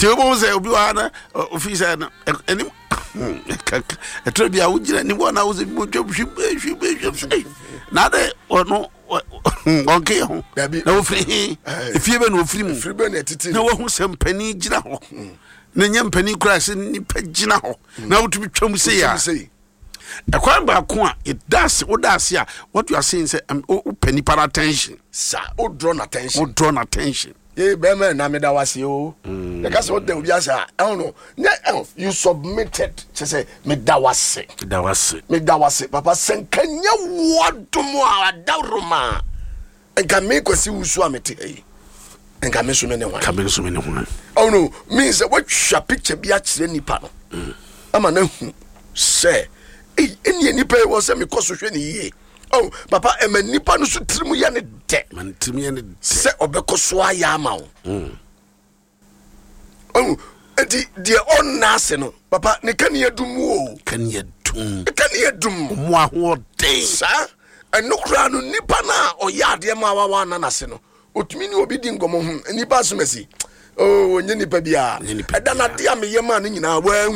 Tebo say obi wa na officer na eni etrobia wo gina ni wona wo se hwe na de ono onke ho na wo firi efie be no firi mu firi be na titi na wo hu se mpani gina ho na nya mpani kura se ni pa gina ho na wo tumi twam se ya ekwan ba ko a it does a what you are saying say penny para attention sir o draw attention yeah be man na me da wase o the case what dem bi asa I don't know you submitted say me da wase papa senkanya wodomo a dawroma enka me kwasi wusu amete yi enka me so me ne ho oh no means that what your picture bi a kire nipa no ama na hu say any nipa was me koso hwe ne yie oh papa e man nipa no so trimu ya ne de man trimu ya ne se obekoso aya ama wo oh the on nase no papa ne kan yedum wo kan yedum mo ahode sa enokra no nipa na oyade ma wa na nase no otumi ni obi di ngomo hu nipa asomasi oh onye nipa bia eda na dia me yema no nyina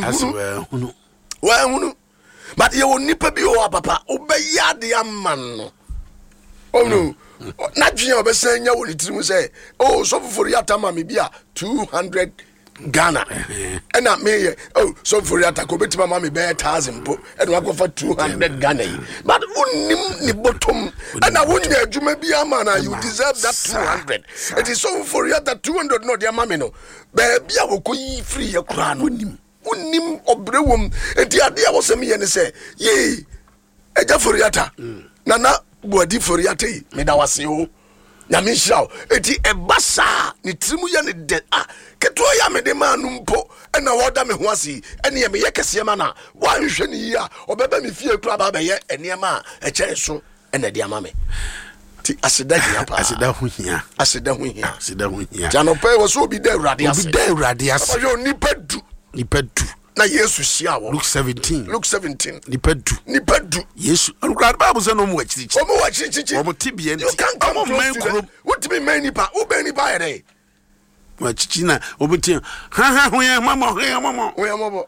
wa hunu but you will nipa bi o papa obeyade amman no oh no na dwen obesanya wo litirimu say oh so for yata ma me bia 200 Ghana and me oh so for yata ko betima ma me be 1000 po and wa go for 200 Ghana but unim ni bottom and I won't adwuma bia ma na you deserve that 200 it is so for yata 200 no dia ma me no be bia wo ko yi free ya kura no unim obrewom enti ade a wose me ye ne say ye eja foriata nana boadi foriata yi me da wase o na me hiraw enti ebasa ne trimu ye ne de keto ya me de manu mpo na woda me ho ase ene ye me ye kese ma na wanhwe ne yi a obeba me fie kura ba ye enema a eche so ene de ama me ti aseda hia pa aseda ho hia jano pe wo so obi de urade ase ayo nipa du na Yesu sia wo Luke 17 nipa du Yesu alukra Bible say no mo achiri omo tibie nti omo man kuro what me man nipa wo be nipa yere wa chichi na obuti ha ho ya mama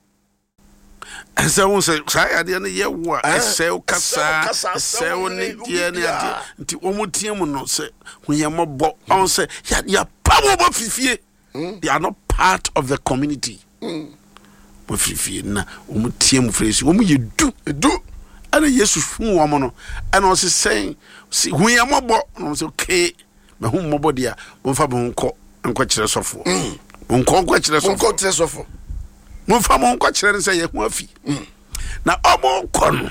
esa won say ya de na ye wo esa o kasa esa o ne die ne ade nti omo tie mu no say ho ya mobo on say ya power bo fifie they are not part of the community bo fifie na omo tie mu fresi omo ye du ana Yesu hu wo mo no ana o say hu ya mobo no say okay me hu mobo dia mo fa bo nko kire sofo nko kire sofo mo fa mo nko kire say ye hu afi na omo kono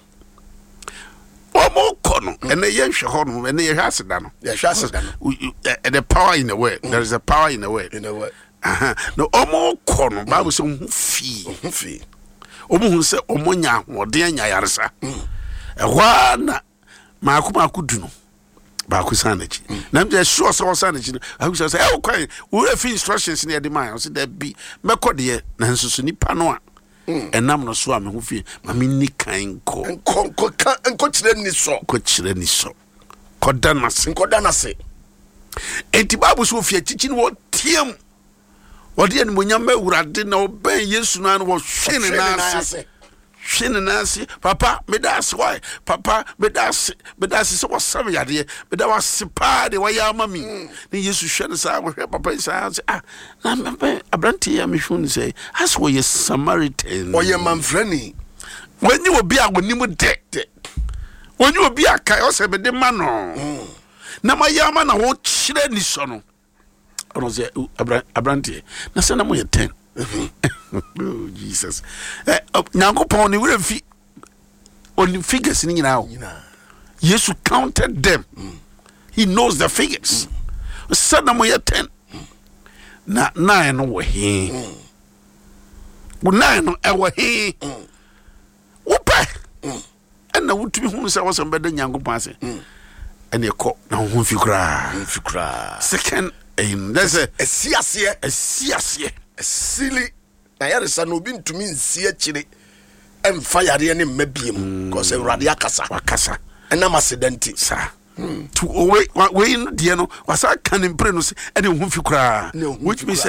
and the yen shahon and the hasidano the power in the word there is a power in the word no omo kono Bible say fi omo hu say omo nya wode nya yaresa ehwa na maku dunu ba ku sanachi na me sure so sanachi I wish say e kwan we fi instructions in the mind say that be mekode na nsusu nipa no a enam no so a me hu fi ma me ni kan ko kire ni so koda nase enti Bible so fi chichi no tiem wodi en munya ma wurade na oben Yesu na no wo hwene nase papa me das why papa me das so was some yade me da was pa de wa ya mami ni Yesu hwene sa wo papa sa na me abranti ya me hwene say as we Samaritan o ye manfrani when you be a wonimu de when you be a kai o se be de ma no na ma ya ma na wo kire ni so no ono say abranti na se na mo ye 10 oh Jesus Nyankopon ni we fi on figures ni nyina Jesus counted them he knows the figures said na mo ye 10 na 9 no we he 9 no e we he wopa na wutumi hu se was mbeda Nyankopon ase ene ko na hu fi kra second there's a siasie silly na yare sa no bi ntumi nsie kire emfa yare ne mabiem cause Awurade akasa ena masedenti sa to we no de no wasa kan impre no se ene hu fi kra which means